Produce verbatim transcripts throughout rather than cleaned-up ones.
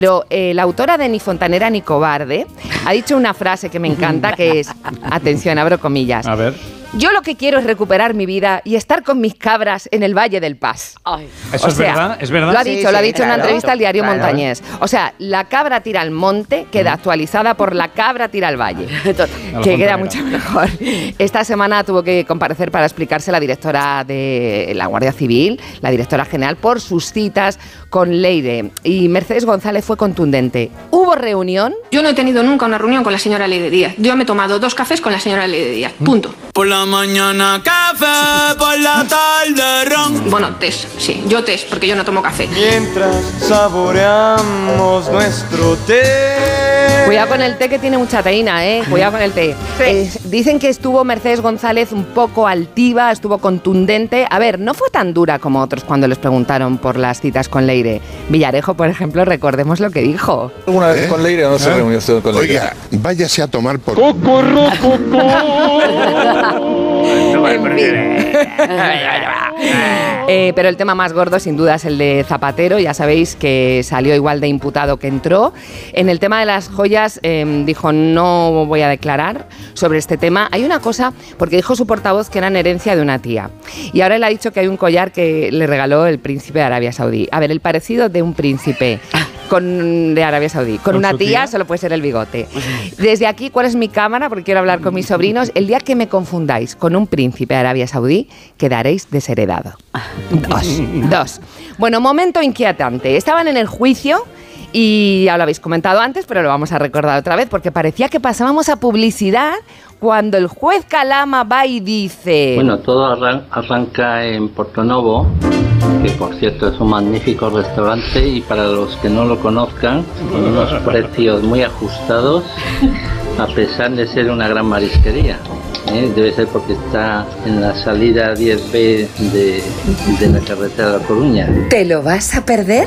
Pero eh, la autora de Ni fontanera ni cobarde ha dicho una frase que me encanta, que es, atención, abro comillas. A ver. Yo lo que quiero es recuperar mi vida y estar con mis cabras en el Valle del Paz. Ay. ¿Eso o es sea, verdad? ¿Es verdad? Lo ha dicho, Sí, lo ha sí, dicho claro, en una entrevista al diario claro. Montañés. O sea, la cabra tira al monte queda actualizada por la cabra tira al valle. Que queda mucho mejor. Esta semana tuvo que comparecer para explicarse la directora de la Guardia Civil, la directora general, por sus citas con Leire. Y Mercedes González fue contundente. ¿Hubo reunión? Yo no he tenido nunca una reunión con la señora Leire Díaz. Yo me he tomado dos cafés con la señora Leire Díaz. Punto. Por la mañana café, por la tarde ron. Bueno, test, sí. Yo test, porque yo no tomo café. Mientras saboreamos nuestro té. Cuidado con el té, que tiene mucha teína, ¿eh? Cuidado con el té. Sí. Eh, dicen que estuvo Mercedes González un poco altiva, estuvo contundente. A ver, no fue tan dura como otros cuando les preguntaron por las citas con Leire. Villarejo, por ejemplo, recordemos lo que dijo. ¿Alguna vez con Leire o no se reunió usted con Leire? Oiga, váyase a tomar por... En fin. Eh, pero el tema más gordo sin duda es el de Zapatero. Ya sabéis que salió igual de imputado que entró. En el tema de las joyas eh, dijo no voy a declarar sobre este tema. Hay una cosa, porque dijo su portavoz que eran herencia de una tía. Y ahora él ha dicho que hay un collar que le regaló el príncipe de Arabia Saudí. A ver, el parecido de un príncipe con, de Arabia Saudí con, ¿Con una tía, tía solo puede ser el bigote. Desde aquí, ¿cuál es mi cámara? Porque quiero hablar con mis sobrinos. El día que me confundáis con un príncipe de Arabia Saudí, quedaréis desheredado. Dos. Dos. Bueno, momento inquietante. Estaban en el juicio y ya lo habéis comentado antes, pero lo vamos a recordar otra vez porque parecía que pasábamos a publicidad cuando el juez Calama va y dice... Bueno, todo arran- arranca en Portonovo, que por cierto es un magnífico restaurante y para los que no lo conozcan, con unos precios muy ajustados, a pesar de ser una gran marisquería. ¿eh? Debe ser porque está en la salida diez B de, de la carretera de La Coruña. ¿Te lo vas a perder?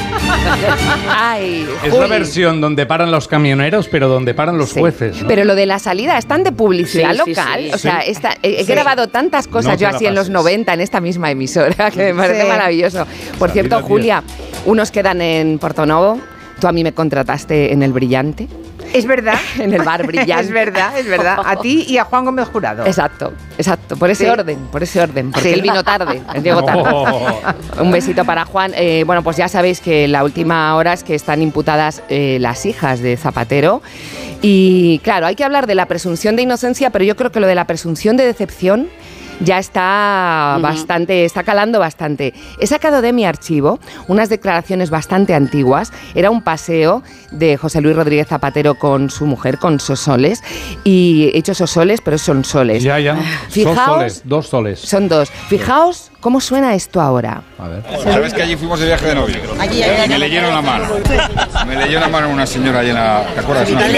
Ay, Es uy. la versión donde paran los camioneros, pero donde paran los Sí. jueces, ¿no? Pero lo de la salida están de publicidad Sí, sí, local. sí. O sea, Sí. esta, he, he Sí. grabado tantas cosas No yo te la así en los pases. noventa en esta misma emisora que me parece Sí. maravilloso. Por Salida cierto, diez. Julia, unos quedan en Portonovo. Tú a mí me contrataste en el Brillante, Es verdad. en el bar Brillante. Es verdad, es verdad. A ti y a Juan Gómez Jurado. Exacto, exacto. Por ese Sí. orden, por ese orden. Porque Sí. él vino tarde, él llegó tarde. Oh. Un besito para Juan. Eh, bueno, pues ya sabéis que la última hora es que están imputadas eh, las hijas de Zapatero. Y claro, hay que hablar de la presunción de inocencia, pero yo creo que lo de la presunción de decepción ya está Ujú. bastante, está calando bastante. He sacado de mi archivo unas declaraciones bastante antiguas. Era un paseo de José Luis Rodríguez Zapatero con su mujer, con Sosoles. Y he hecho Sosoles, pero son soles. Ya, ya. Fijaos- Dos soles, dos soles. Son dos. Fijaos cómo suena esto ahora. A ver. ¿Sabes que allí fuimos de viaje de novio? Me leyeron la mano. Me leyó la mano una señora allí en la... ¿Te acuerdas? No?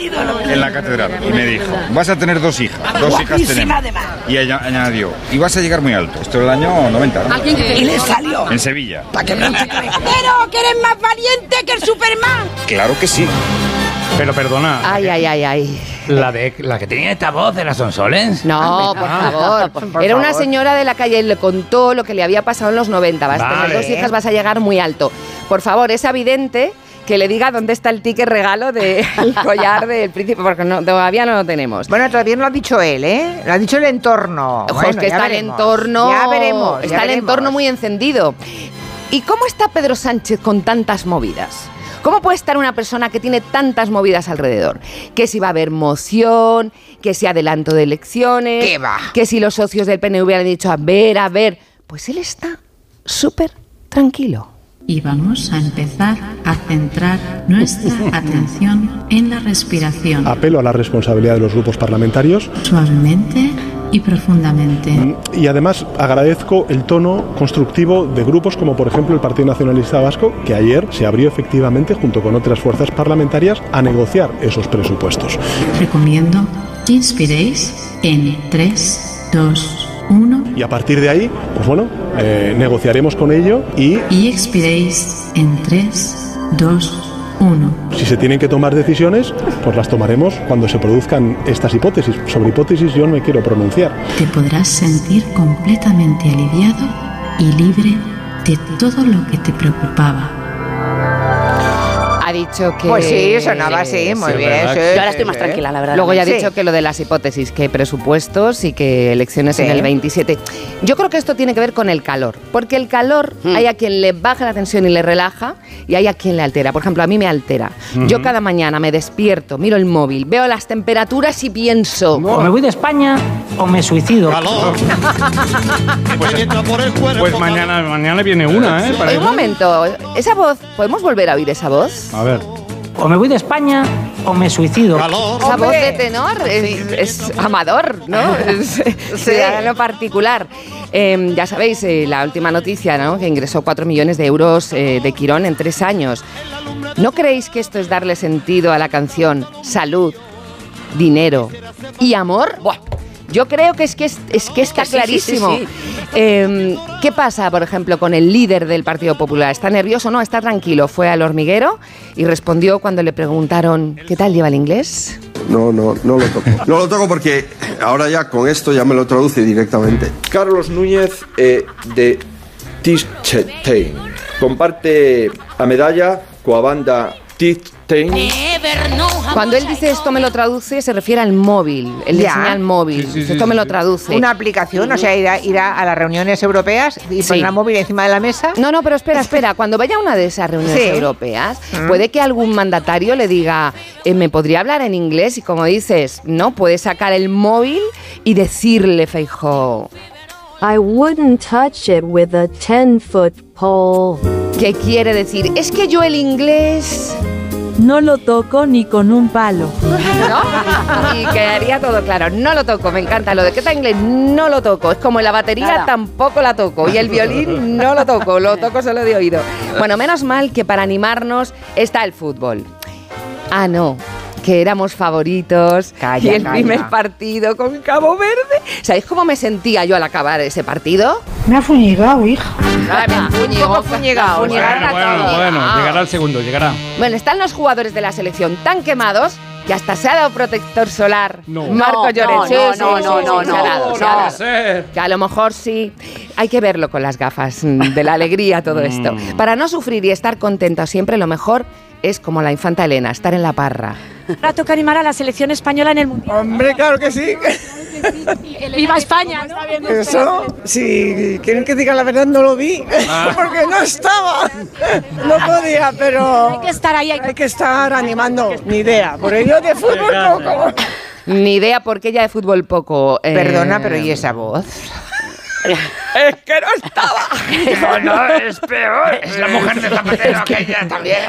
En la catedral. Y me dijo, vas a tener dos hijas. Dos hijas tenemos. Y ella añadió, y vas a llegar muy alto. Esto era el año noventa, ¿no? Y le salió. En Sevilla. Para que no te creas. Pero que eres más valiente que el Superman. Claro que sí. Pero perdona, Ay, ay, ay, ay. la de la que tenía esta voz de las Sonsoles. No, por favor. Por Era una favor. señora de la calle y le contó lo que le había pasado en los noventa. Vas a Vale. tener dos hijas, vas a llegar muy alto. Por favor, es evidente que le diga dónde está el ticket regalo del collar del príncipe, porque no, todavía no lo tenemos. Bueno, todavía no lo ha dicho él, ¿eh? Lo ha dicho el entorno. Ojo, Bueno, es que ya está el veremos. entorno. Ya veremos. Está ya el veremos. entorno muy encendido. ¿Y cómo está Pedro Sánchez con tantas movidas? ¿Cómo puede estar una persona que tiene tantas movidas alrededor? Que si va a haber moción, que si adelanto de elecciones, ¿Qué va? que si los socios del P N V han dicho, a ver, a ver. Pues él está súper tranquilo. Y vamos a empezar a centrar nuestra atención en la respiración, Apelo a la responsabilidad de los grupos parlamentarios suavemente y profundamente. y además agradezco el tono constructivo de grupos como por ejemplo el Partido Nacionalista Vasco, que ayer se abrió efectivamente junto con otras fuerzas parlamentarias a negociar esos presupuestos. Recomiendo que inspiréis en tres, dos, uno Y a partir de ahí, pues bueno, eh, negociaremos con ello y y expiréis en tres, dos, uno. si se tienen que tomar decisiones, pues las tomaremos cuando se produzcan estas hipótesis. Sobre hipótesis yo no me quiero pronunciar. Te podrás sentir completamente aliviado y libre de todo lo que te preocupaba. Ha dicho que... Pues sí, sonaba así, muy sí, bien. verdad. Sí, Yo ahora sí, estoy más sí. tranquila, la verdad. Luego ya ha Sí. dicho que lo de las hipótesis, que presupuestos y que elecciones Sí. en el veintisiete. Yo creo que esto tiene que ver con el calor, porque el calor Mm. hay a quien le baja la tensión y le relaja y hay a quien le altera. Por ejemplo, a mí me altera. Yo cada mañana me despierto, miro el móvil, veo las temperaturas y pienso... O me voy de España o me suicido. Pues mañana, mañana viene una, ¿eh? Oye, Parece. un momento, esa voz, ¿podemos volver a oír esa voz? A ver. O me voy de España o me suicido. Esa voz de tenor es, es amador, ¿no? Es, se da en lo particular. Eh, ya sabéis, eh, la última noticia, ¿no? Que ingresó cuatro millones de euros eh, de Quirón en tres años. ¿No creéis que esto es darle sentido a la canción Salud, Dinero y Amor? Buah. Yo creo que es que, es, es que está Sí, sí, clarísimo. sí, sí. Eh, ¿Qué pasa, por ejemplo, con el líder del Partido Popular? ¿Está nervioso? No, está tranquilo. Fue al hormiguero y respondió cuando le preguntaron ¿qué tal lleva el inglés? No, no, no lo toco. No lo toco porque ahora ya con esto ya me lo traduce directamente. Carlos Núñez eh, de Tischtein. Comparte a medalla coa banda Tischtein. Cuando él dice esto me lo traduce, se refiere al móvil, el de Ya. señal móvil. Sí, sí, sí, esto me sí, lo sí. traduce. Una aplicación, o sea, irá, irá a las reuniones europeas y Sí. pondrá móvil encima de la mesa. No, no, pero espera, espera. Cuando vaya a una de esas reuniones Sí. europeas, Mm. puede que algún mandatario le diga, eh, ¿me podría hablar en inglés? Y como dices, no, puede sacar el móvil y decirle, Feijóo, I wouldn't touch it with a ten-foot pole. ¿qué quiere decir? Es que yo el inglés... No lo toco ni con un palo. ¿No? Y quedaría todo claro. No lo toco, me encanta. Lo de que está inglés, no lo toco. Es como la batería, Nada. tampoco la toco. Y el violín, no lo toco. Lo toco solo de oído. Bueno, menos mal que para animarnos está el fútbol. Ah, no. Que éramos favoritos. Calla, y el calla. primer partido con Cabo Verde. ¿Sabéis cómo me sentía yo al acabar ese partido? Me ha fuñigado, hija. Ay, me fuñigó, Un poco fuñigado, fuñigaron Bueno, a bueno, todos. bueno. Ah. Llegará el segundo, llegará. Bueno, están los jugadores de la selección tan quemados que hasta se ha dado protector solar. No. Marco No, Lloret. no, Sí, no, sí, no, sí, no, sí, no, se ha dado, no, se ha no. dado. ser. Que a lo mejor sí. Hay que verlo con las gafas mm, de la alegría todo esto. Para no sufrir y estar contento siempre, lo mejor es como la infanta Elena, estar en la parra. Ahora toca animar a la selección española en el Mundial. Hombre, claro que sí. ¡Viva España! ¿no? Eso, si quieren que diga la verdad, no lo vi, porque no estaba. No podía, pero Hay que estar ahí. hay que- hay que estar animando. Ni idea, por ello de fútbol poco. Ni idea por qué ella de fútbol poco. eh, Perdona, pero ¿y esa voz? Es que no estaba. No, no, es peor. Es la mujer de Zapatero, que ella también.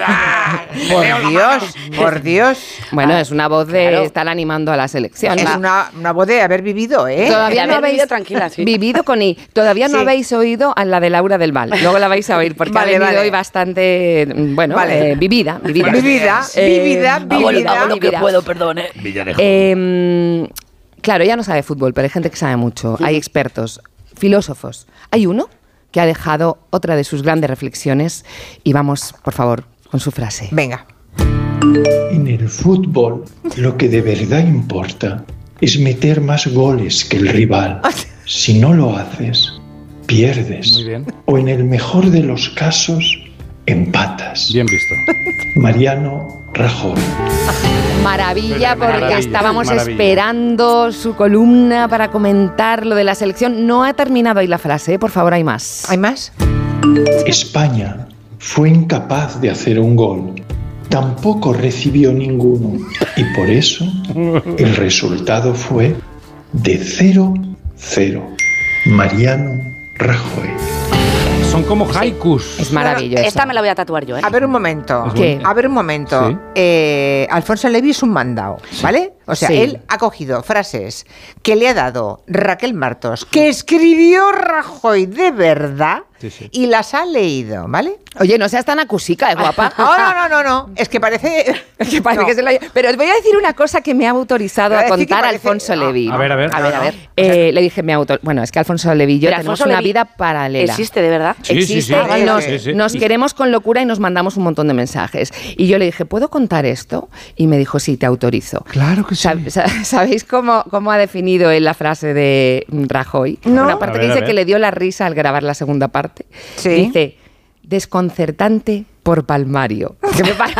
Por Dios, por Dios. Bueno, es una voz de Claro. estar animando a la selección. Es una, una voz de haber vivido, ¿eh? Todavía De no haber habéis vivido tranquila, sí. vivido con I. Todavía no Sí. habéis oído a la de Laura del Val. Luego la vais a oír porque Vale, ha venido vale. hoy bastante, mm, bueno, Vale. eh, vivida, vivida. Vivida, Eh, vivida, Hago lo, vivida. hago lo que Vivida. puedo, perdón, eh. Villarejo. Eh, claro, ella no sabe fútbol, pero hay gente que sabe mucho. Hay expertos, filósofos. Hay uno que ha dejado otra de sus grandes reflexiones y vamos, por favor, con su frase. Venga. En el fútbol, lo que de verdad importa es meter más goles que el rival. Si no lo haces, pierdes. Muy bien. O en el mejor de los casos, empatas. Bien visto. Mariano Rajoy. Maravilla, Pero porque maravilla, estábamos maravilla. esperando su columna para comentar lo de la selección. No ha terminado ahí la frase, ¿eh? Por favor, hay más. ¿Hay más? España fue incapaz de hacer un gol. Tampoco recibió ninguno. Y por eso el resultado fue de cero cero. Mariano Rajoy. Son como haikus. Es maravilloso. Esta me la voy a tatuar yo, ¿eh? A ver un momento. Es bonita. A ver un momento. Sí. Eh, Alfonso Levy es un mandado, ¿vale? O sea, Sí. él ha cogido frases que le ha dado Raquel Martos, que escribió Rajoy de verdad, Sí, sí. y las ha leído, ¿vale? Oye, no seas tan acusica, ¿eh, guapa? No, no, no, no, no. Es que parece... Que parece No. que se lo haya- Pero os voy a decir una cosa que me ha autorizado Voy a a decir que contar parece- Alfonso no. Levy. A ver, a ver. A ver, a ver. Eh, le dije, me auto... Bueno, es que Alfonso Levy y yo Pero tenemos Alfonso una Levy vida paralela. ¿Existe de verdad? Sí, sí, Existe sí. y Vale, nos, sí, sí. nos queremos con locura y nos mandamos un montón de mensajes. Y yo le dije, ¿puedo contar esto? Y me dijo, sí, te autorizo. Claro que sí. Sab- sa- ¿Sabéis cómo, cómo ha definido él la frase de Rajoy? No. Una parte A que ver, a dice ver. que le dio la risa al grabar la segunda parte. Sí. Dice, desconcertante por palmario. Que me parece